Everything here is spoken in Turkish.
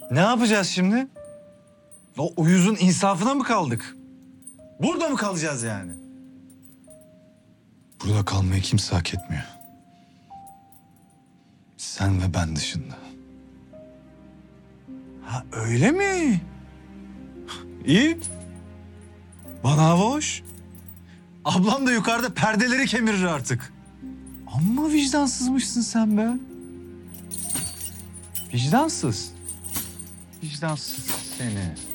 Ne yapacağız şimdi? O uyuzun insafına mı kaldık? Burada mı kalacağız yani? Burada kalmayı kimse hak etmiyor. Sen ve ben dışında. Ha öyle mi? İyi. Bana hava hoş. Ablam da yukarıda perdeleri kemirir artık. Amma vicdansızmışsın sen be. Vicdansız. Vicdansız seni.